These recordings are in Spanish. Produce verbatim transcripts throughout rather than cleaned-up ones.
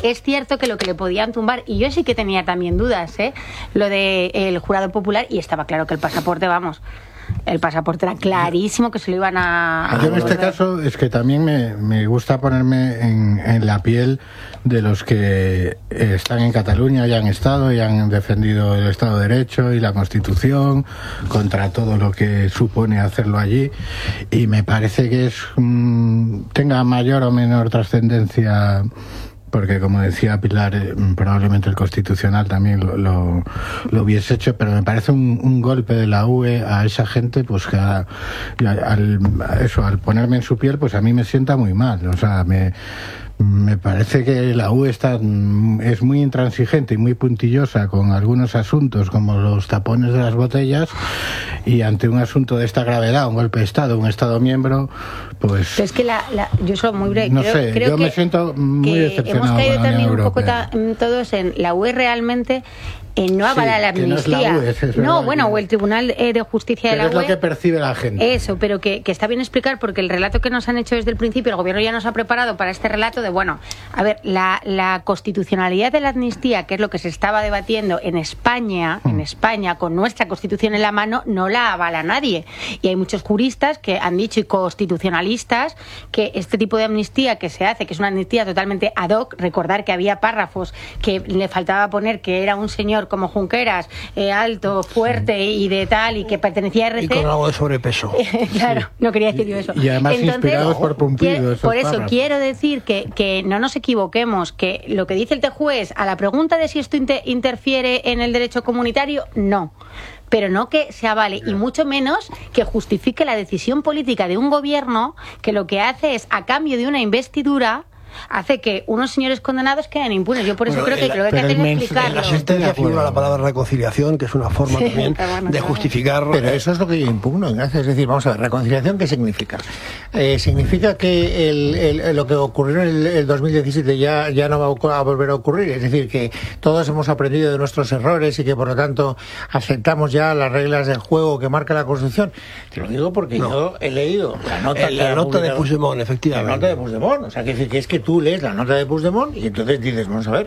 es cierto que lo que le podían tumbar, y yo sí que tenía también dudas, ¿eh? Lo del jurado popular, y estaba claro que el pasaporte, vamos, el pasaporte era clarísimo que se lo iban a... a yo en este caso es que también me, me gusta ponerme en, en la piel de los que están en Cataluña y han estado y han defendido el Estado de Derecho y la Constitución contra todo lo que supone hacerlo allí, y me parece que es mmm, tenga mayor o menor trascendencia, porque como decía Pilar, eh, probablemente el Constitucional también lo, lo, lo hubiese hecho, pero me parece un, un golpe de la U E a esa gente, pues que a, al, a eso, al ponerme en su piel, pues a mí me sienta muy mal. O sea, me, me parece que la U E está, es muy intransigente y muy puntillosa con algunos asuntos, como los tapones de las botellas, y ante un asunto de esta gravedad, un golpe de Estado, un Estado miembro, pues... Pero es que la, la, yo soy muy breve. No creo, sé, creo yo que, me siento muy decepcionado. Hemos caído con la también Unión un poco Europea. ta, todos en la U E realmente... Eh, no avala sí, la amnistía. No, es la U E, es, es no verdad, bueno, o el Tribunal eh, de Justicia pero de la U E. Es lo que percibe la gente. Eso, pero que, que está bien explicar, porque el relato que nos han hecho desde el principio, el gobierno ya nos ha preparado para este relato de, bueno, a ver, la, la constitucionalidad de la amnistía, que es lo que se estaba debatiendo en España, mm. en España, con nuestra Constitución en la mano, no la avala nadie. Y hay muchos juristas que han dicho, y constitucionalistas, que este tipo de amnistía que se hace, que es una amnistía totalmente ad hoc, recordar que había párrafos que le faltaba poner que era un señor como Junqueras, Eh, alto, fuerte y de tal, y que pertenecía a R C. Y con algo de sobrepeso. Claro, sí. No quería decir yo eso. Y además Entonces, inspirados por Pumpido. Por eso párrafos. Quiero decir que, que no nos equivoquemos, que lo que dice el juez a la pregunta de si esto inter- interfiere en el derecho comunitario, no. Pero no que se avale, y mucho menos que justifique la decisión política de un gobierno que lo que hace es, a cambio de una investidura, hace que unos señores condenados queden impunes. Yo por eso bueno, creo que la, lo que hay que hacer es explicarlo. En la sentencia figura la palabra reconciliación, que es una forma sí, también bueno, de justificar... Pero eso es lo que yo impugno, Ignacio. Es decir, vamos a ver, reconciliación, ¿qué significa? Eh, significa que el, el, lo que ocurrió en el, el dos mil diecisiete ya, ya no va a volver a ocurrir. Es decir, que todos hemos aprendido de nuestros errores y que por lo tanto aceptamos ya las reglas del juego que marca la Constitución. Te lo digo porque no. yo he leído la nota, la que nota de Puigdemont, efectivamente. La nota de Puigdemont. O sea, que, que es que tú lees la nota de Puigdemont y entonces dices, vamos a ver,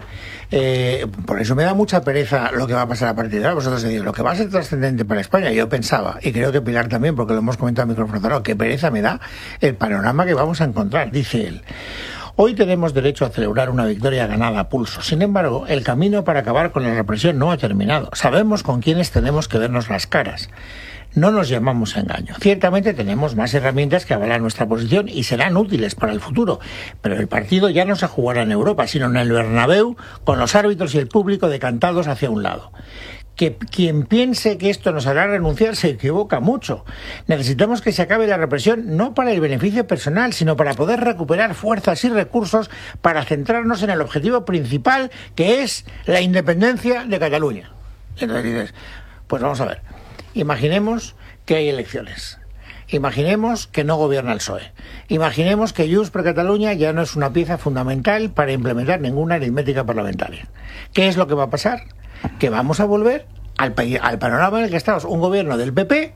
eh, por eso me da mucha pereza lo que va a pasar a partir de ahora. Vosotros decís, lo que va a ser trascendente para España, yo pensaba, y creo que Pilar también, porque lo hemos comentado en micrófono cerrado, qué pereza me da el panorama que vamos a encontrar. Dice él: hoy tenemos derecho a celebrar una victoria ganada a pulso. Sin embargo, el camino para acabar con la represión no ha terminado. Sabemos con quiénes tenemos que vernos las caras. No nos llamamos a engaño. Ciertamente tenemos más herramientas que avalar nuestra posición y serán útiles para el futuro, pero el partido ya no se jugará en Europa, sino en el Bernabéu, con los árbitros y el público decantados hacia un lado. Que quien piense que esto nos hará renunciar se equivoca mucho. Necesitamos que se acabe la represión no para el beneficio personal, sino para poder recuperar fuerzas y recursos para centrarnos en el objetivo principal, que es la independencia de Cataluña. Entonces dices, pues vamos a ver. Imaginemos que hay elecciones. Imaginemos que no gobierna el P S O E. Imaginemos que Junts per Catalunya ya no es una pieza fundamental para implementar ninguna aritmética parlamentaria. ¿Qué es lo que va a pasar? Que vamos a volver al, al panorama en el que estamos. Un gobierno del P P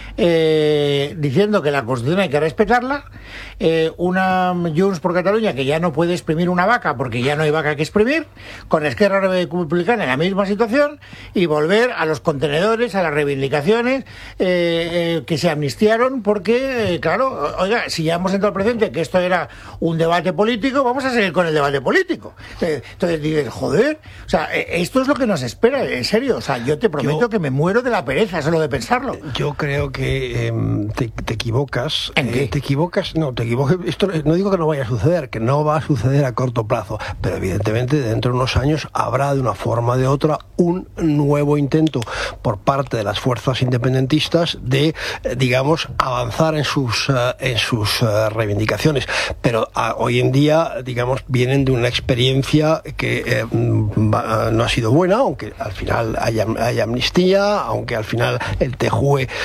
eh, diciendo que la Constitución hay que respetarla, eh, una Junts per Catalunya que ya no puede exprimir una vaca porque ya no hay vaca que exprimir, con Esquerra Republicana en la misma situación, y volver a los contenedores, a las reivindicaciones eh, eh, que se amnistiaron porque, eh, claro, oiga, si ya hemos entrado al presente que esto era un debate político, vamos a seguir con el debate político. Eh, entonces dices, joder, o sea, eh, esto es lo que nos espera, en serio, o sea, yo te prometo yo, que me muero de la pereza solo de pensarlo. Yo creo que eh, te, te equivocas. ¿En qué? Eh, te equivocas, no, te equivocas. Esto no digo que no vaya a suceder, que no va a suceder a corto plazo, pero evidentemente dentro de unos años habrá de una forma o de otra un nuevo intento por parte de las fuerzas independentistas de, eh, digamos, avanzar en sus uh, en sus uh, reivindicaciones. Pero uh, hoy en día, digamos, vienen de una experiencia que eh, va, no ha sido buena, aunque al final haya, haya amnistía, aunque al final el T J U E eh,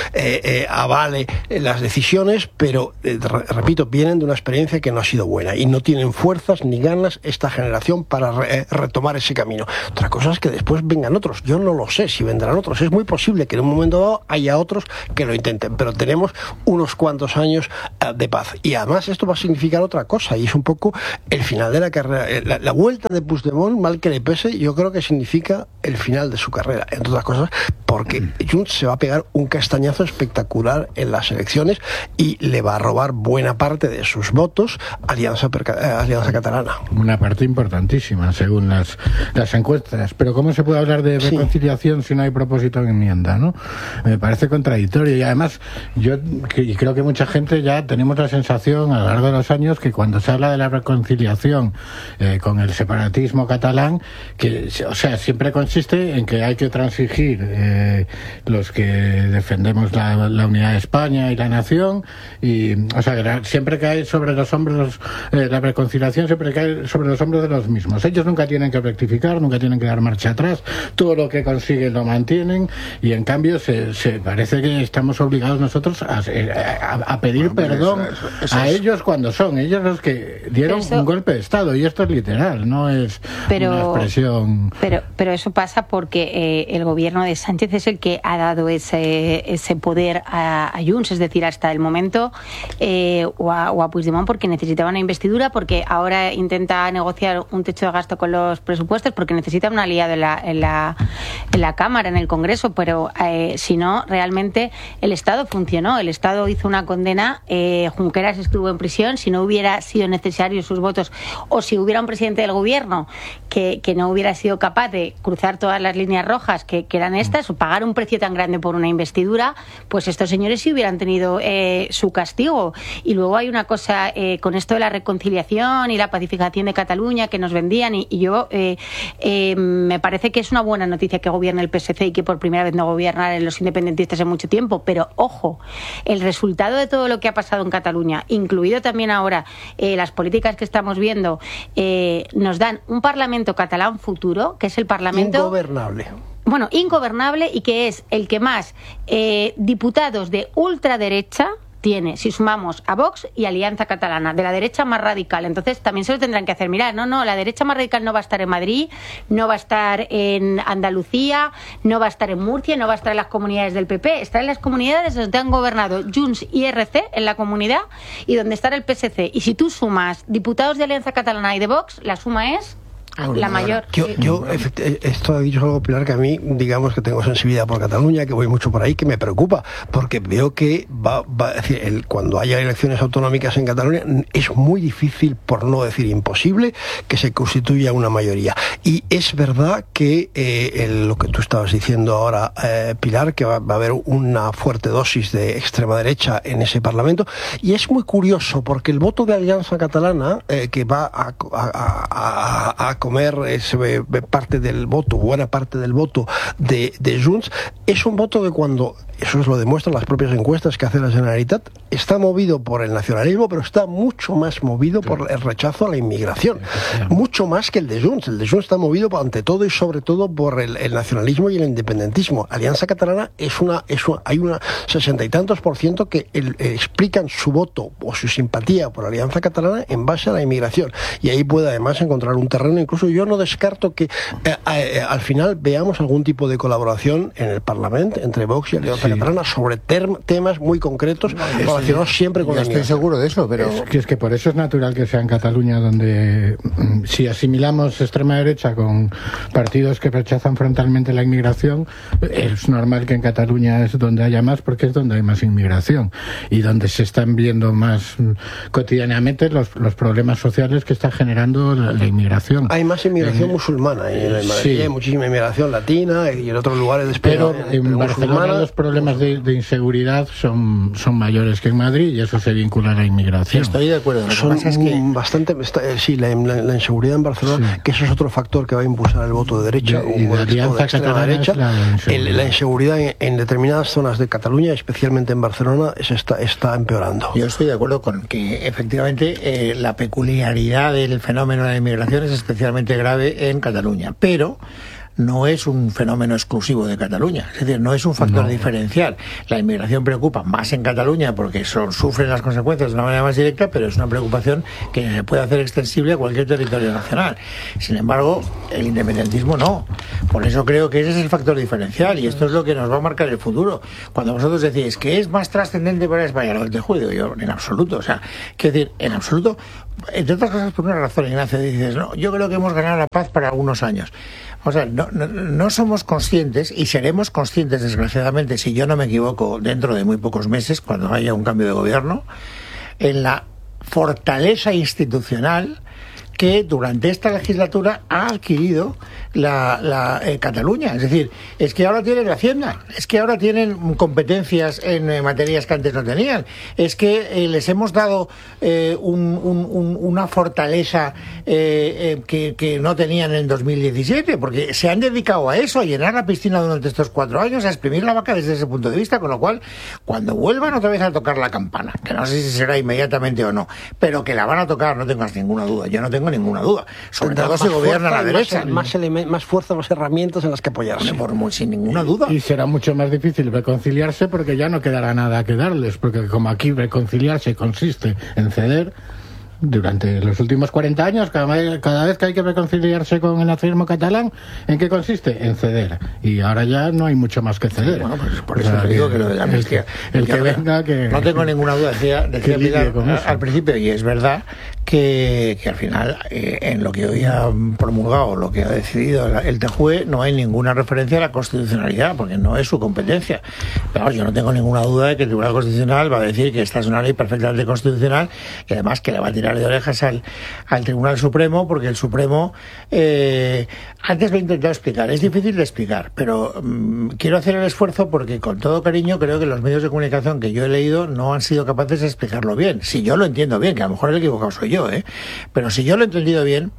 eh, avale las decisiones, pero, eh, re, repito, vienen de una experiencia que no ha sido buena y no tienen fuerzas ni ganas esta generación para re, retomar ese camino. Otra cosa es que después vengan otros. Yo no lo sé si vendrán otros. Es muy posible que en un momento dado haya otros que lo intenten, pero tenemos unos cuantos años uh, de paz. Y además esto va a significar otra cosa, y es un poco el final de la carrera. La, la vuelta de Puigdemont, mal que le pese, yo creo que significa el final de su carrera, entre otras cosas, porque Junts se va a pegar un castañazo espectacular en las elecciones y le va a robar buena parte de sus votos a Alianza, Alianza Catalana. Una parte importantísima, según las, las encuestas. Pero ¿cómo se puede hablar de reconciliación sí. si no hay propósito de enmienda, ¿no? Me parece contradictorio, y además yo y creo que mucha gente ya tenemos la sensación a lo largo de los años que cuando se habla de la reconciliación eh, con el separatismo catalán, que o sea siempre consiste en que hay que transigir eh, los que defendemos la, la unidad de España y la nación, y o sea siempre cae sobre los hombros eh, la reconciliación siempre cae sobre los hombros de los mismos. Ellos nunca tienen que rectificar, nunca tienen que dar marcha atrás, todo lo que consiguen lo mantienen, y en cambio se, se parece que estamos obligados nosotros a, a, a pedir bueno, perdón eso, eso, eso a es... ellos cuando son ellos los que dieron eso... un golpe de Estado, y esto es literal, no es pero, una expresión. Pero, pero eso pasa porque eh, el gobierno de Sánchez es el que ha dado ese, ese poder a, a Junts, es decir, hasta el momento, eh, o, a, o a Puigdemont, porque necesitaba una investidura, porque ahora intenta negociar un techo de gasto con los presupuestos, porque necesita un aliado en la, en la, en la Cámara, en el Congreso, pero eh, si no, realmente el Estado funcionó, el Estado hizo una condena, eh, Junqueras estuvo en prisión, si no hubiera sido necesario sus votos, o si hubiera un presidente del gobierno que, que no hubiera sido capaz de cruzar todas las líneas rojas que, que eran estas, o pagar un precio tan grande por una investidura, pues estos señores sí hubieran tenido eh, su castigo. Y luego hay una cosa eh, con esto de la reconciliación y la pacificación de Cataluña que nos vendían, y, y yo eh, eh, me parece que es una buena noticia que gobierne el P S C y que por primera vez no gobiernan los independentistas en mucho tiempo, pero ojo, el resultado de todo lo que ha pasado en Cataluña, incluido también ahora eh, las políticas que estamos viendo, eh, nos dan un Parlamento catalán futuro, que es el Parlamento ingobernable. Bueno, ingobernable, y que es el que más eh, diputados de ultraderecha tiene, si sumamos a Vox y Alianza Catalana, de la derecha más radical. Entonces también se lo tendrán que hacer mirar. No, no, la derecha más radical no va a estar en Madrid, no va a estar en Andalucía, no va a estar en Murcia, no va a estar en las comunidades del P P, está en las comunidades donde han gobernado Junts y R C en la comunidad, y donde está el P S C. Y si tú sumas diputados de Alianza Catalana y de Vox, la suma es la mayor. Yo, yo esto ha dicho algo, Pilar, que a mí, digamos que tengo sensibilidad por Cataluña, que voy mucho por ahí, que me preocupa, porque veo que va, va, es decir, el, cuando haya elecciones autonómicas en Cataluña es muy difícil, por no decir imposible, que se constituya una mayoría. Y es verdad que eh, el, lo que tú estabas diciendo ahora, eh, Pilar, que va, va a haber una fuerte dosis de extrema derecha en ese Parlamento, y es muy curioso porque el voto de Alianza Catalana, eh, que va a, a, a, a comer ese, parte del voto, buena parte del voto de, de Junts, es un voto que, cuando, eso lo demuestran las propias encuestas que hace la Generalitat, está movido por el nacionalismo, pero está mucho más movido por el rechazo a la inmigración, mucho más que el de Junts. El de Junts está movido ante todo y sobre todo por el, el nacionalismo y el independentismo. Alianza Catalana es una, es una hay una sesenta y tantos por ciento que el, eh, explican su voto o su simpatía por Alianza Catalana en base a la inmigración, y ahí puede además encontrar un terreno. Incluso yo no descarto que eh, eh, al final veamos algún tipo de colaboración en el Parlamento entre Vox y Alianza sí. Catalana sobre term, temas muy concretos, no, relacionados siempre con la inmigración. Estoy seguro de eso, pero es que, es que por eso es natural que sea en Cataluña donde, si asimilamos extrema derecha con partidos que rechazan frontalmente la inmigración, es normal que en Cataluña es donde haya más, porque es donde hay más inmigración y donde se están viendo más cotidianamente los, los problemas sociales que está generando la, la inmigración. Hay más inmigración eh, musulmana, y en Madrid sí. hay muchísima inmigración latina y en otros lugares de España. Pero en pero Barcelona musulmana, los problemas de, de inseguridad son, son mayores que en Madrid, y eso se vincula a la inmigración. Estoy de acuerdo. Lo son que pasa es que bastante, está, sí, la, la, la inseguridad en Barcelona, sí. que eso es otro factor que va a impulsar el voto de derecha de, o de, de, o de extrema derecha. La inseguridad, el, la inseguridad en, en determinadas zonas de Cataluña, especialmente en Barcelona, se está, está empeorando. Yo estoy de acuerdo con que efectivamente eh, la peculiaridad del fenómeno de la inmigración es especialmente grave en Cataluña, pero no es un fenómeno exclusivo de Cataluña, es decir, no es un factor no. diferencial. La inmigración preocupa más en Cataluña porque son, sufren las consecuencias de una manera más directa, pero es una preocupación que se puede hacer extensible a cualquier territorio nacional. Sin embargo, el independentismo no. Por eso creo que ese es el factor diferencial y esto es lo que nos va a marcar el futuro. Cuando vosotros decís que es más trascendente para España lo del Tejudo, yo en absoluto, o sea, quiero decir, en absoluto, entre otras cosas por una razón, Ignacio, dices, no, yo creo que hemos ganado la paz para algunos años. O sea, no, no, no somos conscientes y seremos conscientes, desgraciadamente, si yo no me equivoco, dentro de muy pocos meses, cuando haya un cambio de gobierno, en la fortaleza institucional que durante esta legislatura ha adquirido la, la eh, Cataluña. Es decir, es que ahora tienen la Hacienda, es que ahora tienen competencias en eh, materias que antes no tenían, es que eh, les hemos dado eh, un, un, un, una fortaleza eh, eh, que, que no tenían en dos mil diecisiete, porque se han dedicado a eso, a llenar la piscina durante estos cuatro años, a exprimir la vaca desde ese punto de vista, con lo cual, cuando vuelvan otra vez a tocar la campana, que no sé si será inmediatamente o no, pero que la van a tocar, no tengas ninguna duda, yo no tengo ninguna duda, sobre todo si gobierna la derecha. Más, más, más fuerza, más herramientas en las que apoyarse. Por, por, sin ninguna duda. Y será mucho más difícil reconciliarse porque ya no quedará nada que darles, porque como aquí reconciliarse consiste en ceder. Durante los últimos cuarenta años, cada, cada vez que hay que reconciliarse con el nacionalismo catalán, ¿en qué consiste? En ceder. Y ahora ya no hay mucho más que ceder. Bueno, pues por eso o sea, te digo que, que lo de la amnistía. El, el que, que venga, que... No tengo ninguna duda, decía, decía Pilar al principio, y es verdad que, que al final, eh, en lo que hoy ha promulgado, lo que ha decidido el T J U E, no hay ninguna referencia a la constitucionalidad, porque no es su competencia. Pero yo no tengo ninguna duda de que el Tribunal Constitucional va a decir que esta es una ley perfectamente constitucional y además que le va a tirar de orejas al, al Tribunal Supremo, porque el Supremo eh, antes lo he intentado explicar, es difícil de explicar, pero um, quiero hacer el esfuerzo porque con todo cariño creo que los medios de comunicación que yo he leído no han sido capaces de explicarlo bien. Si yo lo entiendo bien, que a lo mejor el equivocado soy yo, ¿eh? Pero si yo lo he entendido bien,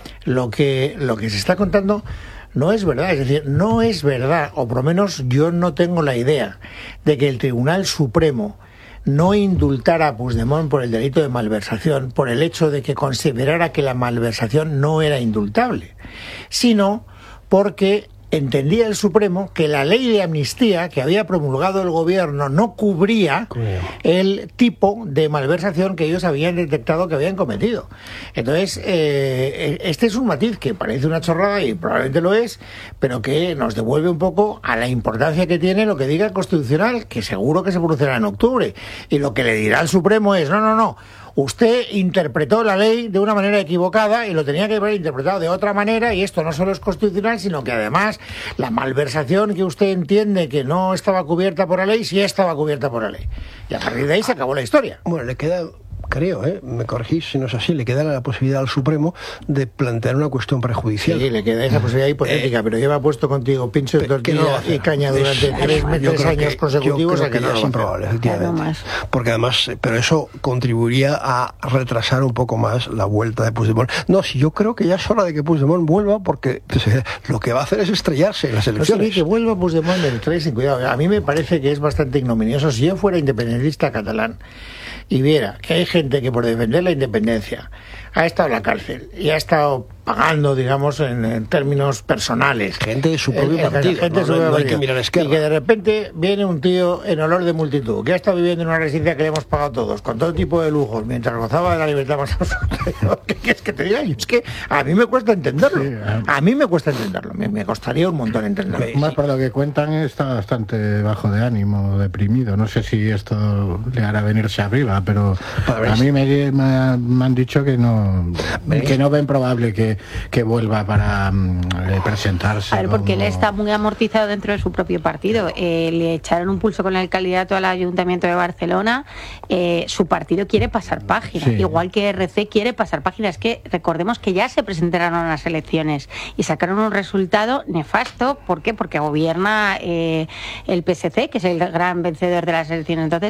lo que, lo que se está contando no es verdad, es decir, no es verdad, o por lo menos yo no tengo la idea de que el Tribunal Supremo no indultara a Puigdemont por el delito de malversación, por el hecho de que considerara que la malversación no era indultable, sino porque entendía el Supremo que la ley de amnistía que había promulgado el gobierno no cubría el tipo de malversación que ellos habían detectado que habían cometido. Entonces, eh, este es un matiz que parece una chorrada y probablemente lo es, pero que nos devuelve un poco a la importancia que tiene lo que diga el Constitucional, que seguro que se producirá en octubre. Y lo que le dirá el Supremo es, no, no, no, usted interpretó la ley de una manera equivocada y lo tenía que haber interpretado de otra manera, y esto no solo es constitucional, sino que además la malversación que usted entiende que no estaba cubierta por la ley, sí estaba cubierta por la ley. Y a partir de ahí se acabó la historia. Bueno, le queda... Creo, ¿eh? Me corregís si no es así, le queda la posibilidad al Supremo de plantear una cuestión prejudicial. Sí, le queda esa posibilidad hipotética, eh, pero lleva puesto contigo pincho de tortilla no y caña durante es, tres, tres años que, consecutivos a que, que no es improbable, efectivamente. Porque además, pero eso contribuiría a retrasar un poco más la vuelta de Puigdemont. No, si yo creo que ya es hora de que Puigdemont vuelva, porque pues, lo que va a hacer es estrellarse en las elecciones. No sé, que vuelva Puigdemont del tres, sin cuidado. A mí me parece que es bastante ignominioso. Si yo fuera independentista catalán y viera que hay gente que por defender la independencia ha estado en la cárcel y ha estado pagando, digamos, en, en términos personales. Gente de su propio el, partido, gente no, su no, propio no hay que mirar a la izquierda. Y que de repente viene un tío en olor de multitud, que ha estado viviendo en una residencia que le hemos pagado todos, con todo tipo de lujos, mientras gozaba de la libertad más absoluta. ¿Qué quieres que te diga? Es que a mí me cuesta entenderlo. Sí, a mí me cuesta entenderlo. Me, me costaría un montón entenderlo. Más por lo que cuentan, está bastante bajo de ánimo, deprimido. No sé si esto le hará venirse arriba, pero a mí me, me, me han dicho que no, que no ven probable que, que vuelva para um, presentarse. A ver, porque como... él está muy amortizado dentro de su propio partido. Eh, le echaron un pulso con el candidato al Ayuntamiento de Barcelona. Eh, su partido quiere pasar página, sí. Igual que R C quiere pasar página. Es que recordemos que ya se presentaron a las elecciones y sacaron un resultado nefasto. ¿Por qué? Porque gobierna eh, el P S C, que es el gran vencedor de las elecciones. Entonces,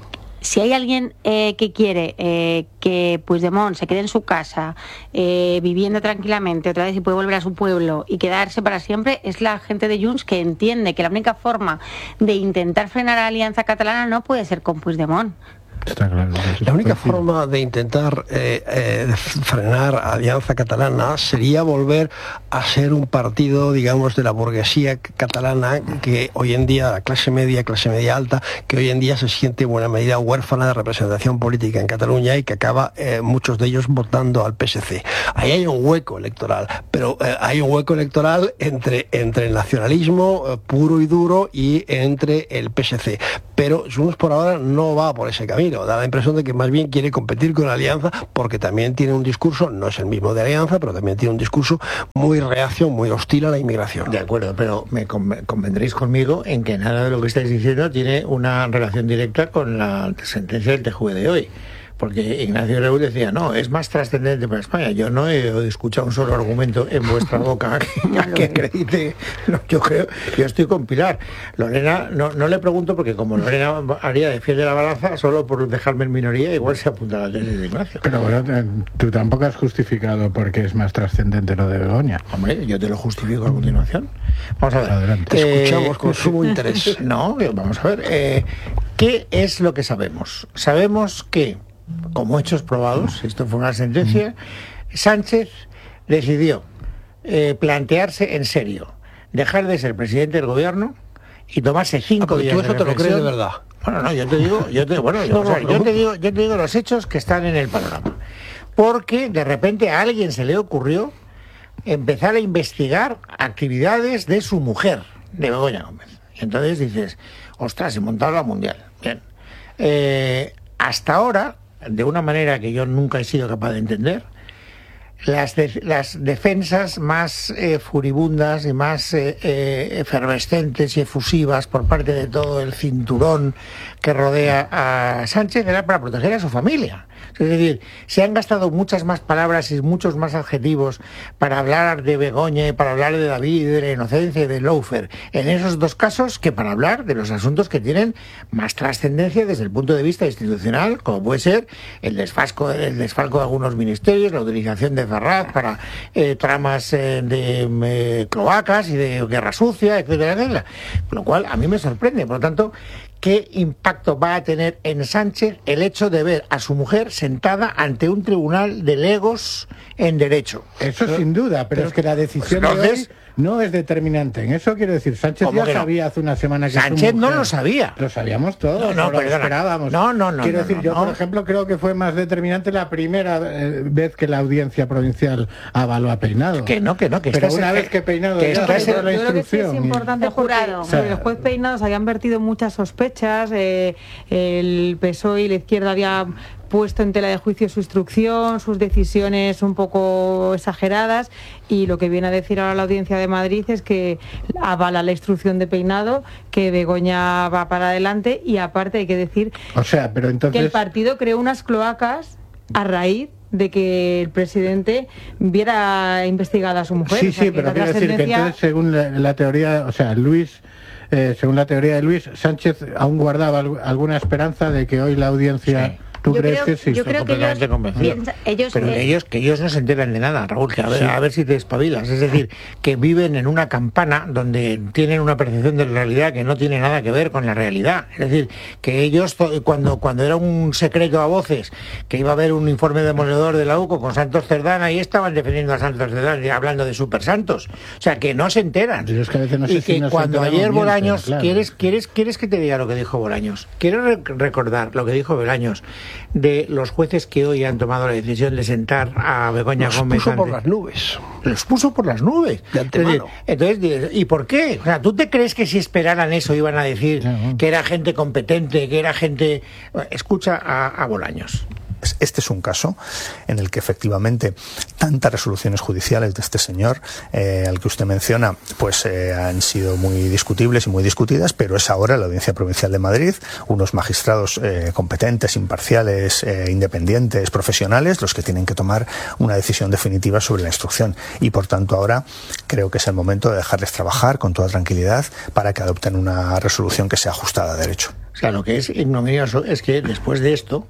si hay alguien eh, que quiere eh, que Puigdemont se quede en su casa, eh, viviendo tranquilamente, otra vez y puede volver a su pueblo y quedarse para siempre, es la gente de Junts, que entiende que la única forma de intentar frenar a la Alianza Catalana no puede ser con Puigdemont. Está claro. La única forma de intentar eh, eh, frenar a Alianza Catalana sería volver a ser un partido, digamos, de la burguesía catalana, que hoy en día, la clase media, clase media alta, que hoy en día se siente en buena medida huérfana de representación política en Cataluña y que acaba eh, muchos de ellos votando al P S C. Ahí hay un hueco electoral, pero eh, hay un hueco electoral entre, entre el nacionalismo eh, puro y duro y entre el P S C. Pero Junts por ahora no va por ese camino. Da la impresión de que más bien quiere competir con la Alianza, porque también tiene un discurso, no es el mismo de Alianza, pero también tiene un discurso muy reacio, muy hostil a la inmigración. De acuerdo, pero me convendréis conmigo en que nada de lo que estáis diciendo tiene una relación directa con la sentencia del T J U E de hoy. Porque Ignacio Reúl decía, no, es más trascendente para España. Yo no he escuchado un solo argumento en vuestra boca que, que acredite. No, yo creo, yo estoy con Pilar. Lorena, no, no le pregunto porque como Lorena haría defiende la balanza, solo por dejarme en minoría, igual se apunta a la tesis de Ignacio. Pero bueno, tú tampoco has justificado por qué es más trascendente lo de Begoña. Hombre, yo te lo justifico a continuación. Vamos a ver. Adelante. Te eh, escuchamos con sumo interés. No, vamos a ver. Eh, ¿Qué es lo que sabemos? Sabemos que, como hechos probados, esto fue una sentencia, Sánchez decidió eh, plantearse en serio, dejar de ser presidente del gobierno y tomarse cinco ah, días ¿tú eso de te lo crees de verdad? Bueno, no, yo te digo, yo te, bueno, yo, no, o sea, no, yo no. te digo, yo te digo los hechos que están en el panorama, porque de repente a alguien se le ocurrió empezar a investigar actividades de su mujer, de Begoña Gómez. Y entonces dices, ostras, he montado la mundial. Bien. Eh, hasta ahora, de una manera que yo nunca he sido capaz de entender, las, de, las defensas más eh, furibundas y más eh, eh, efervescentes y efusivas por parte de todo el cinturón que rodea a Sánchez era para proteger a su familia. Es decir, se han gastado muchas más palabras y muchos más adjetivos para hablar de Begoña y para hablar de David, de la inocencia y de Lawfare en esos dos casos que para hablar de los asuntos que tienen más trascendencia desde el punto de vista institucional, como puede ser el desfalco, el desfalco de algunos ministerios, la utilización de Ferraz para eh, tramas eh, de eh, cloacas y de guerra sucia, etcétera, etcétera. Lo cual a mí me sorprende. Por lo tanto, ¿qué impacto va a tener en Sánchez el hecho de ver a su mujer sentada ante un tribunal de legos en derecho? Eso pero, sin duda, pero, pero es que la decisión pues entonces, de hoy no es determinante. En eso quiero decir, Sánchez ya sabía no? hace una semana que Sánchez su mujer, no lo sabía. Lo sabíamos todos, no, no, no lo esperábamos. No, no, no. Quiero no, decir, no, yo, no. por ejemplo, creo que fue más determinante la primera eh, vez que la audiencia provincial avaló a Peinado. Que no, que no, que Pero está una ese, vez que Peinado que ya ese, la yo creo que sí es importante y... porque jurado. sobre el juez Peinado se habían vertido muchas sospechas, eh, el P S O E y la izquierda había puesto en tela de juicio su instrucción, sus decisiones un poco exageradas, y lo que viene a decir ahora la Audiencia de Madrid es que avala la instrucción de Peinado, que Begoña va para adelante, y aparte hay que decir o sea, pero entonces... que el partido creó unas cloacas a raíz de que el presidente viera investigada a su mujer. Sí, o sea, sí, pero quiero decir que entonces, según la, la teoría, o sea, Luis... Eh, según la teoría de Luis, Sánchez aún guardaba al, alguna esperanza de que hoy la audiencia... Sí. ¿Tú yo crees creo, que sí? Yo creo que ellos, piensa, ellos, pero eh, ellos que ellos no se enteran de nada, Raúl, que a ver, sí. a ver si te espabilas. Es decir, que viven en una campana donde tienen una percepción de la realidad que no tiene nada que ver con la realidad. Es decir, que ellos, cuando, cuando era un secreto a voces, que iba a haber un informe demoledor de la U C O con Santos Cerdán, y estaban defendiendo a Santos Cerdán y hablando de supersantos. O sea, que no se enteran. Es que a veces no sé y que si cuando ayer bien, Bolaños, claro. ¿quieres, quieres, ¿quieres que te diga lo que dijo Bolaños? Quiero re- recordar lo que dijo Bolaños de los jueces que hoy han tomado la decisión de sentar a Begoña los Gómez. Los puso ante... por las nubes. Los puso por las nubes. De antemano. Entonces, entonces, ¿y por qué? O sea, ¿tú te crees que si esperaran eso iban a decir no. que era gente competente, que era gente... Escucha a, a Bolaños. Este es un caso en el que efectivamente tantas resoluciones judiciales de este señor, eh, al que usted menciona, pues eh, han sido muy discutibles y muy discutidas, pero es ahora la Audiencia Provincial de Madrid, unos magistrados eh, competentes, imparciales, eh, independientes, profesionales, los que tienen que tomar una decisión definitiva sobre la instrucción. Y por tanto ahora creo que es el momento de dejarles trabajar con toda tranquilidad para que adopten una resolución que sea ajustada a derecho. O sea, lo que es ignominioso es que después de esto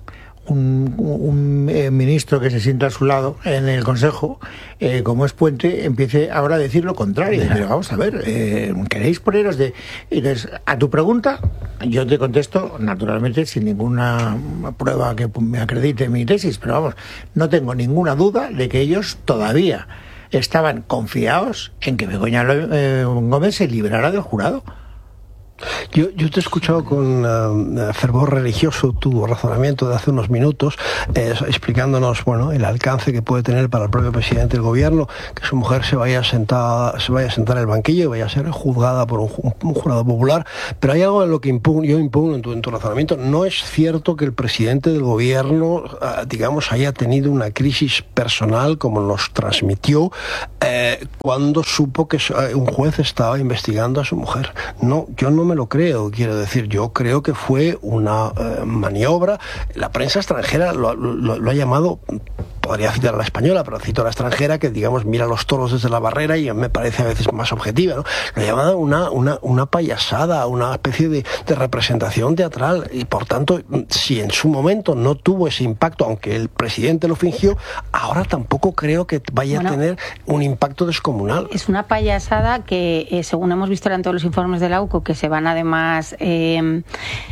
un, un eh, ministro que se sienta a su lado en el Consejo, eh, como es Puente, empiece ahora a decir lo contrario. Pero vamos a ver, eh, ¿queréis poneros de...? Entonces, a tu pregunta, yo te contesto, naturalmente, sin ninguna prueba que me acredite mi tesis, pero vamos, no tengo ninguna duda de que ellos todavía estaban confiados en que Begoña eh, Gómez se librara del jurado. Yo, yo te he escuchado con uh, fervor religioso tu razonamiento de hace unos minutos, eh, explicándonos, bueno, el alcance que puede tener para el propio presidente del gobierno que su mujer se vaya a sentar, se vaya a sentar en el banquillo y vaya a ser juzgada por un, un jurado popular. Pero hay algo en lo que impugno, yo impugno en tu, en tu razonamiento. No es cierto que el presidente del gobierno, uh, digamos, haya tenido una crisis personal como nos transmitió eh, cuando supo que uh, un juez estaba investigando a su mujer. No, yo no me lo creo, quiero decir, yo creo que fue una eh, maniobra. La prensa extranjera lo, lo, lo ha llamado, podría citar a la española, pero cito a la extranjera, que digamos mira los toros desde la barrera y me parece a veces más objetiva, ¿no? Lo ha llamado una, una, una payasada, una especie de, de representación teatral, y por tanto, si en su momento no tuvo ese impacto, aunque el presidente lo fingió, ahora tampoco creo que vaya bueno, a tener un impacto descomunal. Es una payasada que, eh, según hemos visto en todos los informes de la U C O, que se van además eh,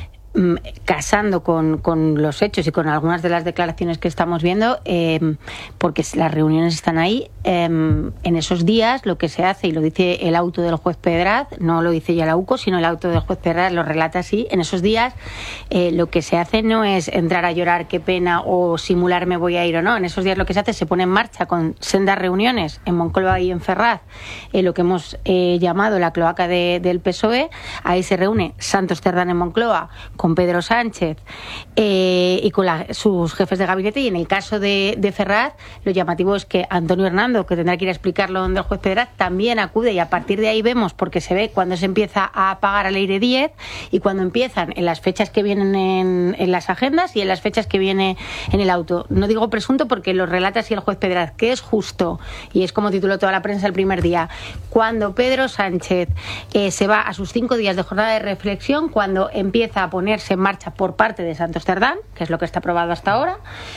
casando con, con los hechos y con algunas de las declaraciones que estamos viendo, eh, porque las reuniones están ahí. Eh, en esos días lo que se hace, y lo dice el auto del juez Pedraz, no lo dice ya la U C O, sino el auto del juez Pedraz lo relata así, en esos días eh, lo que se hace no es entrar a llorar, qué pena, o simular me voy a ir o no. En esos días lo que se hace es se pone en marcha con sendas reuniones en Moncloa y en Ferraz, eh, lo que hemos eh, llamado la cloaca de, del P S O E. Ahí se reúne Santos Cerdán en Moncloa con Pedro Sánchez eh, y con la, sus jefes de gabinete, y en el caso de, de Ferraz lo llamativo es que Antonio Hernando, que tendrá que ir a explicarlo donde el juez Pedraz, también acude, y a partir de ahí vemos, porque se ve cuando se empieza a pagar a Leire Díez y cuando empiezan en las fechas que vienen en, en las agendas y en las fechas que viene en el auto. No digo presunto porque lo relata así el juez Pedraz, que es justo, y es como tituló toda la prensa el primer día, cuando Pedro Sánchez eh, se va a sus cinco días de jornada de reflexión, cuando empieza a poner en marcha por parte de Santos Cerdán, que es lo que está aprobado hasta ahora,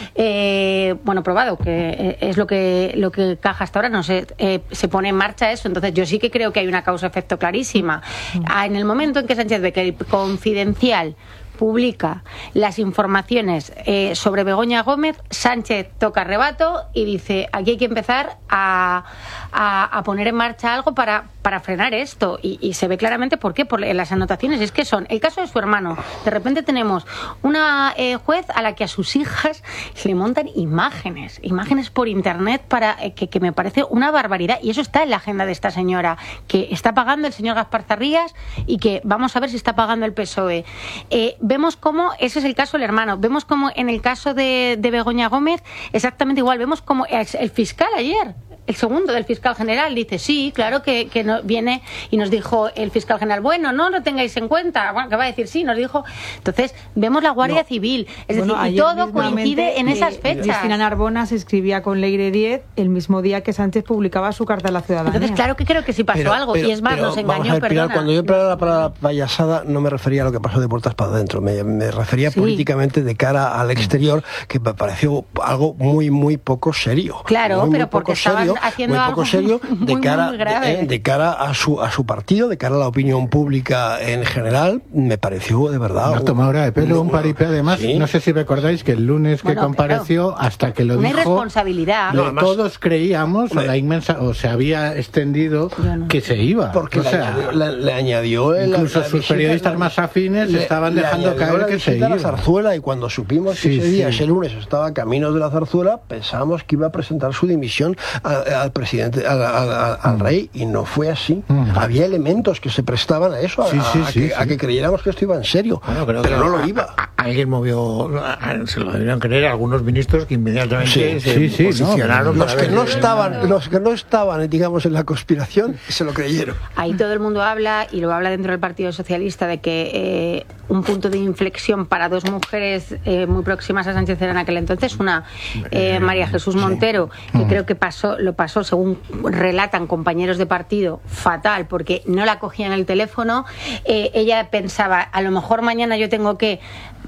eh, bueno, probado, que es lo que lo que caja hasta ahora, no sé, eh, se pone en marcha eso. Entonces yo sí que creo que hay una causa-efecto clarísima. Ah, en el momento en que Sánchez ve que el Confidencial publica las informaciones eh, sobre Begoña Gómez, Sánchez toca rebato y dice, aquí hay que empezar a, a, a poner en marcha algo para, para frenar esto, y, y se ve claramente por qué, por en las anotaciones. Es que son el caso de su hermano. De repente tenemos una eh, juez a la que a sus hijas le montan imágenes imágenes por internet para eh, que, que me parece una barbaridad, y eso está en la agenda de esta señora, que está pagando el señor Gaspar Zarrías y que vamos a ver si está pagando el P S O E. eh, Vemos cómo, ese es el caso del hermano, vemos cómo en el caso de, de Begoña Gómez, exactamente igual, vemos cómo el, el fiscal ayer, el segundo del fiscal general, dice, sí, claro que, que no, viene, y nos dijo el fiscal general, bueno, no lo tengáis en cuenta, bueno, que va a decir sí, nos dijo. Entonces, vemos la Guardia no. Civil, es bueno, decir, y todo coincide en esas fechas. Cristina Narbona se escribía con Leire Díez el mismo día que Sánchez publicaba su carta a la ciudadanía. Entonces, claro que creo que sí pasó pero, algo, pero, y es más, pero, nos engañó, ver, perdona. Pilar, cuando yo empleaba la palabra payasada, no me refería a lo que pasó de puertas para adentro, me, me refería sí. políticamente de cara al exterior, que me pareció algo muy, muy poco serio. Claro, muy, pero muy porque estaban serio, haciendo algo serio de muy, cara muy grave. De, de cara a su a su partido, de cara a la opinión pública en general, me pareció de verdad una tomadura de pelo, un paripé. Además, ¿sí? No sé si recordáis que el lunes que bueno, compareció, claro, hasta que lo una dijo, irresponsabilidad. Lo, no, todos creíamos, o la inmensa, o se había extendido no. que se iba, porque o sea, le, le, le añadió el, incluso la, sus la periodistas la, más afines le, estaban dejando caer que se iba. La Zarzuela, y cuando supimos que sí, ese día, sí. ese lunes, estaba a caminos de la Zarzuela, pensamos que iba a presentar su dimisión al, al presidente, al, al, al rey, y no fue así. Mm. Había elementos que se prestaban a eso, a, sí, sí, a, sí, que, sí. a que creyéramos que esto iba en serio, bueno, pero no lo iba. A, a, alguien movió, a, se lo debieron creer algunos ministros que inmediatamente sí, se sí, posicionaron. No, los que no estaban, los que no estaban, digamos, en la conspiración, se lo creyeron. Ahí todo el mundo habla, y lo habla dentro del Partido Socialista, de que eh, un punto de inflexión para dos mujeres eh, muy próximas a Sánchez era en aquel entonces, una eh, María Jesús Montero, sí. que mm. creo que pasó, lo pasó, según relatan compañeros de partido, fatal, porque no la cogían el teléfono. Eh, ella pensaba, a lo mejor mañana yo tengo que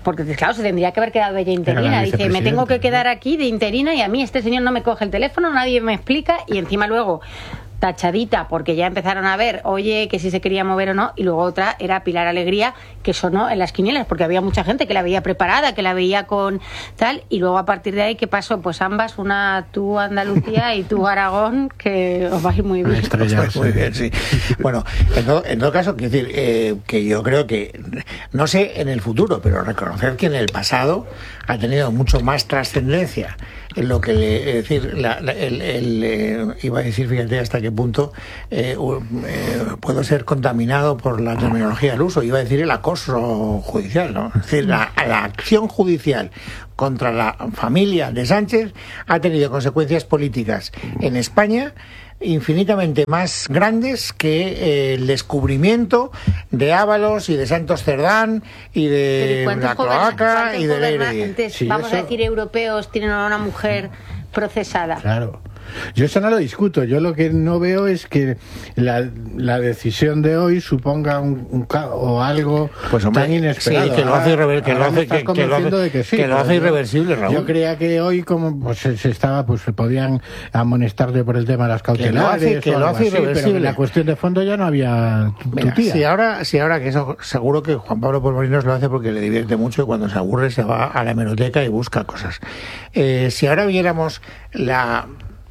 porque claro, se tendría que haber quedado ella interina. Dice, me tengo que quedar aquí de interina y a mí este señor no me coge el teléfono, nadie me explica, y encima luego tachadita porque ya empezaron a ver, oye, que si se quería mover o no, y luego otra era Pilar Alegría, que sonó en las quinielas porque había mucha gente que la veía preparada, que la veía con tal, y luego a partir de ahí, ¿qué pasó? Pues ambas, una tú Andalucía y tú Aragón, que os vais muy bien. Os muy bien, sí. Bueno, en todo, en todo caso, quiero decir eh, que yo creo que, no sé en el futuro, pero reconocer que en el pasado ha tenido mucho más trascendencia en lo que le, es decir, la, la, el, el, eh, iba a decir, fíjate hasta qué punto eh, eh, puedo ser contaminado por la terminología del uso, iba a decir el acoso judicial, ¿no? Es decir, la, la acción judicial contra la familia de Sánchez ha tenido consecuencias políticas en España infinitamente más grandes que eh, el descubrimiento de Ábalos y de Santos Cerdán y de ¿Y la cloaca y de la gobernantes, sí, vamos eso... a decir, europeos tienen a una mujer procesada? Claro. Yo eso no lo discuto. Yo lo que no veo es que la, la decisión de hoy suponga un, un o algo pues, hombre, tan inesperado. Sí, que lo hace, irrever, que lo hace, que, que lo hace, que sí, que lo hace irreversible, Raúl. Yo creía que hoy, como pues, se estaba, pues se podían amonestarle por el tema de las cautelares, que lo hace, que lo hace así, irreversible. Pero la cuestión de fondo ya no había tutía. Si ahora, si ahora que eso seguro que Juan Pablo Polmorinos lo hace porque le divierte mucho y cuando se aburre se va a la hemeroteca y busca cosas. Eh, si ahora viéramos la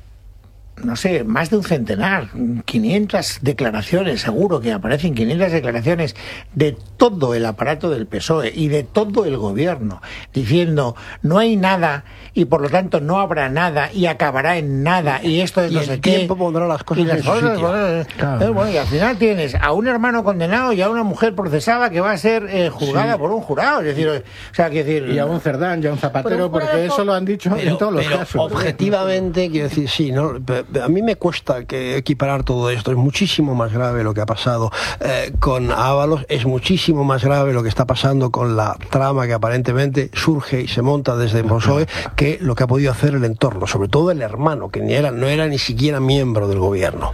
no sé, más de un centenar, quinientas declaraciones, seguro que aparecen quinientas declaraciones de todo el aparato del P S O E y de todo el gobierno, diciendo no hay nada y por lo tanto no habrá nada y acabará en nada y esto es y no el sé tiempo qué. pondrá las cosas y las en su cosas, sitio. Bueno, claro. Bueno, y al final tienes a un hermano condenado y a una mujer procesada que va a ser eh, juzgada sí. por un jurado, es decir, o sea, quiero decir, y a un Cerdán, y a un Zapatero, un porque eso lo han dicho pero, en todos los pero casos. Objetivamente, quiero decir, sí, no, a mí me cuesta que equiparar todo esto. Es muchísimo más grave lo que ha pasado eh, con Ábalos, es muchísimo más grave lo que está pasando con la trama que aparentemente surge y se monta desde el P S O E que lo que ha podido hacer el entorno, sobre todo el hermano, que ni era, no era ni siquiera miembro del gobierno.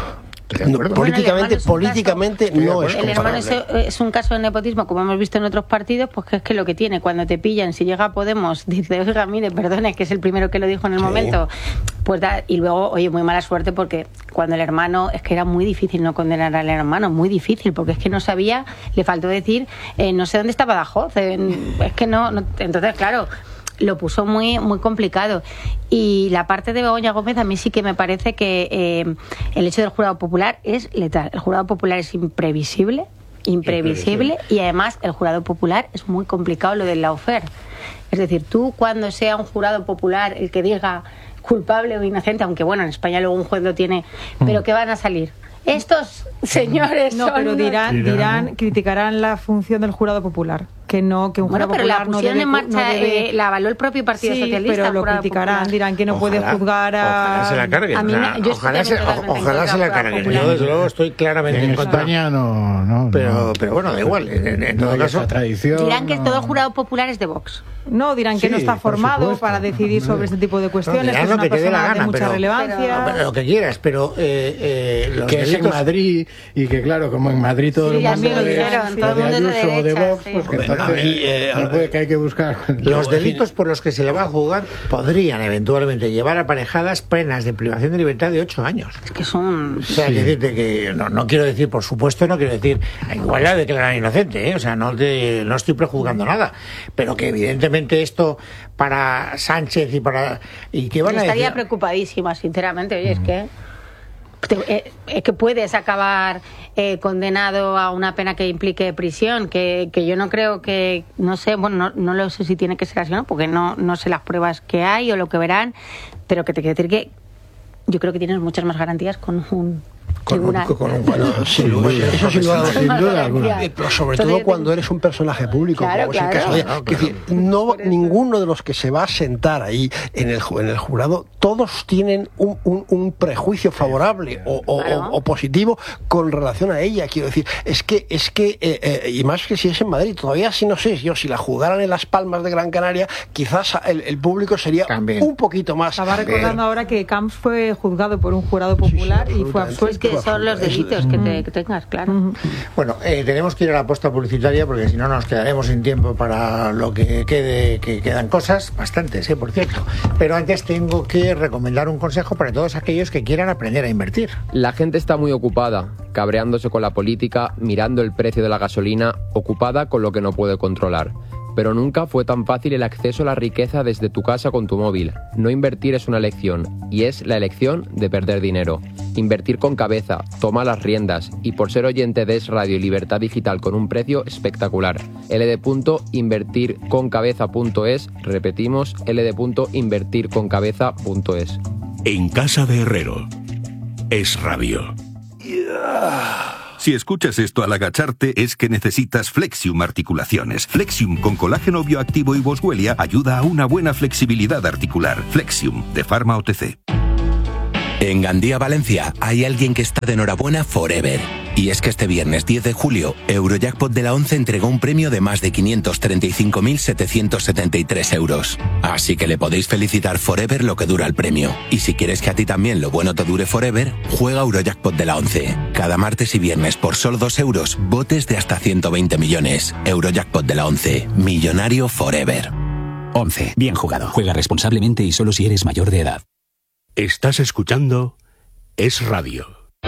No, bueno, políticamente es políticamente caso, no es el hermano es, es un caso de nepotismo, como hemos visto en otros partidos, pues que es que lo que tiene, cuando te pillan, si llega a Podemos, dice, oiga, mire, perdone, que es el primero que lo dijo en el sí. momento, pues da, y luego, oye, muy mala suerte, porque cuando el hermano, es que era muy difícil no condenar al hermano, muy difícil, porque es que no sabía, le faltó decir, eh, no sé dónde está Badajoz, eh, es que no, no, entonces, claro, lo puso muy muy complicado. Y la parte de Begoña Gómez a mí sí que me parece que eh, el hecho del jurado popular es letal. El jurado popular es imprevisible, imprevisible, y además el jurado popular es muy complicado, lo del lawfare. Es decir, tú cuando sea un jurado popular el que diga culpable o inocente, aunque bueno, en España luego un juez lo tiene, pero ¿qué van a salir? Estos señores no, son pero dirán, dirán, dirán, criticarán la función del jurado popular, que no, que un bueno, jurado pero popular la pusieron no debe, en marcha, no debe... eh, la avaló el propio Partido sí, Socialista. Pero lo criticarán, popular. Dirán que no ojalá, puede juzgar a... Ojalá se la carguen. A mí me, yo ojalá se, ojalá se la carguen. Yo desde luego estoy claramente en en contra. España no, no, pero, no. pero bueno, da igual. En, en todo no caso, tradición, dirán que no. todo jurado popular es de Vox. No, dirán que sí, no está formado supuesto, para decidir sobre este tipo de cuestiones, no, que es una que persona gana, de mucha pero, relevancia. Pero, lo que quieras, pero eh, eh, los que delitos... es en Madrid y que claro, como en Madrid todo sí, el mundo lo dijeron, de, todo de el mundo Ayuso o de Vox, sí. pues que bueno, entonces mí, eh, no puede que hay que buscar. Los delitos por los que se le va a juzgar podrían eventualmente llevar aparejadas penas de privación de libertad de ocho años. Es que son... O sea, sí. que decirte que no, no quiero decir, por supuesto, no quiero decir igual la declarar inocente, ¿eh? O sea, no, te, no estoy prejuzgando nada, pero que evidentemente esto para Sánchez y para... ¿Y qué van a decir? Estaría preocupadísima, sinceramente, oye, mm. es que... Te, eh, que puedes acabar eh, condenado a una pena que implique prisión, que, que yo no creo que, no sé, bueno, no, no lo sé si tiene que ser así o no, porque no, no sé las pruebas que hay o lo que verán, pero que te quiero decir que yo creo que tienes muchas más garantías con un tribunal. Con, con un, bueno, sí, eso sin duda, sin duda alguna. Pero sobre Entonces, todo cuando eres un personaje público, claro, como claro. es el caso de Claro, que claro. decir, no ninguno de los que se va a sentar ahí en el en el jurado, todos tienen un, un, un prejuicio favorable o, o, claro. o, o positivo con relación a ella. Quiero decir, es que es que eh, eh, y más que si es en Madrid, todavía sí no sé yo si la jugaran en Las Palmas de Gran Canaria, quizás el, el público sería También. un poquito más. Estaba recordando ahora que Camps fue juzgado por un jurado popular sí, sí, y fue absuelto. Es que Sí, son los delitos que, te, que tengas, claro. Bueno, eh, tenemos que ir a la posta publicitaria porque si no nos quedaremos sin tiempo para lo que quede, que quedan cosas, bastantes, ¿eh? Por cierto. Pero antes tengo que recomendar un consejo para todos aquellos que quieran aprender a invertir. La gente está muy ocupada, cabreándose con la política, mirando el precio de la gasolina, ocupada con lo que no puede controlar. Pero nunca fue tan fácil el acceso a la riqueza desde tu casa con tu móvil. No invertir es una elección, y es la elección de perder dinero. Invertir con cabeza, toma las riendas, y por ser oyente de Es Radio y Libertad Digital con un precio espectacular. L D punto invertir con cabeza punto es, repetimos, L D punto invertir con cabeza punto es. En casa de Herrero, Es Radio. Yeah. Si escuchas esto al agacharte es que necesitas Flexium Articulaciones. Flexium con colágeno bioactivo y boswellia ayuda a una buena flexibilidad articular. Flexium, de Pharma O T C. En Gandía, Valencia, hay alguien que está de enhorabuena forever. Y es que este viernes diez de julio, Eurojackpot de la once entregó un premio de más de quinientos treinta y cinco mil setecientos setenta y tres euros. Así que le podéis felicitar forever lo que dura el premio. Y si quieres que a ti también lo bueno te dure forever, juega Eurojackpot de la once. Cada martes y viernes por solo dos euros, botes de hasta ciento veinte millones. Eurojackpot de la once. Millonario forever. once. Bien jugado. Juega responsablemente y solo si eres mayor de edad. Estás escuchando Es Radio.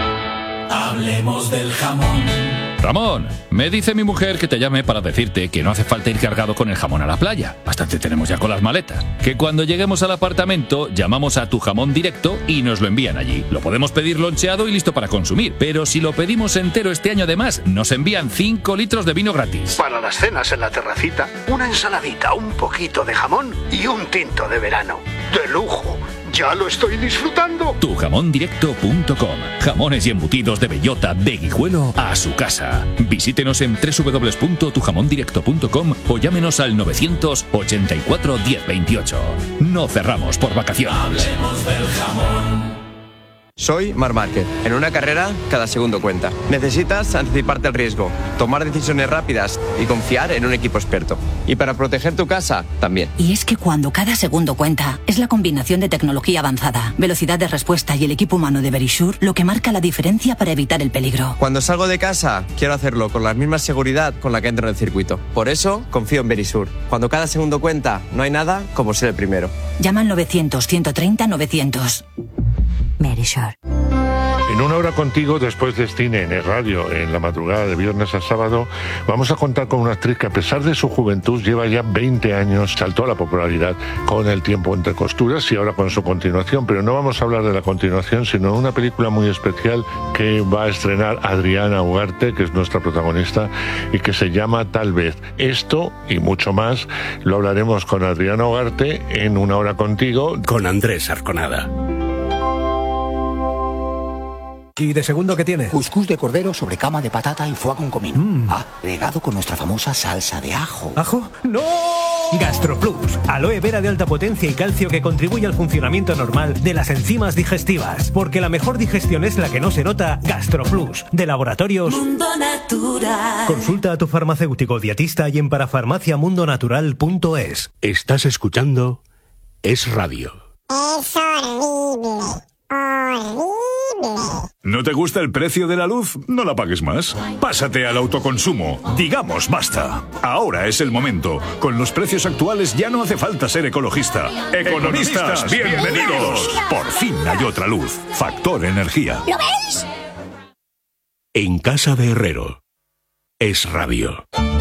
Hablemos del jamón. Ramón, me dice mi mujer que te llame para decirte que no hace falta ir cargado con el jamón a la playa. Bastante tenemos ya con las maletas. Que cuando lleguemos al apartamento llamamos a Tu Jamón Directo y nos lo envían allí. Lo podemos pedir loncheado y listo para consumir. Pero si lo pedimos entero este año además, nos envían cinco litros de vino gratis. Para las cenas en la terracita, una ensaladita, un poquito de jamón y un tinto de verano. ¡De lujo! ¡Ya lo estoy disfrutando! tu jamón directo punto com. Jamones y embutidos de bellota, de Guijuelo a su casa. Visítenos en doble u doble u doble u punto tu jamón directo punto com o llámenos al novecientos ochenta y cuatro diez veintiocho. No cerramos por vacaciones. Hablemos del jamón. Soy Marc Márquez. En una carrera, cada segundo cuenta. Necesitas anticiparte al riesgo, tomar decisiones rápidas y confiar en un equipo experto. Y para proteger tu casa, también. Y es que cuando cada segundo cuenta, es la combinación de tecnología avanzada, velocidad de respuesta y el equipo humano de Verisure lo que marca la diferencia para evitar el peligro. Cuando salgo de casa, quiero hacerlo con la misma seguridad con la que entro en el circuito. Por eso, confío en Verisure. Cuando cada segundo cuenta, no hay nada como ser el primero. Llama al novecientos, ciento treinta, novecientos. Verisure. En una hora contigo, después de cine en el radio, en la madrugada de viernes a sábado, vamos a contar con una actriz que a pesar de su juventud lleva ya veinte años, saltó a la popularidad con El tiempo entre costuras y ahora con su continuación, pero no vamos a hablar de la continuación, sino de una película muy especial que va a estrenar Adriana Ugarte, que es nuestra protagonista, y que se llama Tal vez. Esto y mucho más lo hablaremos con Adriana Ugarte en Una hora contigo, con Andrés Arconada. ¿Y de segundo qué tiene? Cuscús de cordero sobre cama de patata y foie con comino. Mm. Ah, regado con nuestra famosa salsa de ajo. ¿Ajo? ¡No! GastroPlus, aloe vera de alta potencia y calcio que contribuye al funcionamiento normal de las enzimas digestivas. Porque la mejor digestión es la que no se nota. GastroPlus, de Laboratorios Mundo Natural. Consulta a tu farmacéutico dietista y en parafarmacia mundo natural punto es. Estás escuchando Es Radio. Es horrible. Horrible. ¿No te gusta el precio de la luz? No la pagues más. Pásate al autoconsumo. Digamos basta. Ahora es el momento. Con los precios actuales ya no hace falta ser ecologista. Economistas, bienvenidos. Por fin hay otra luz. Factor Energía. ¿Lo veis? En casa de Herrero. Es Radio.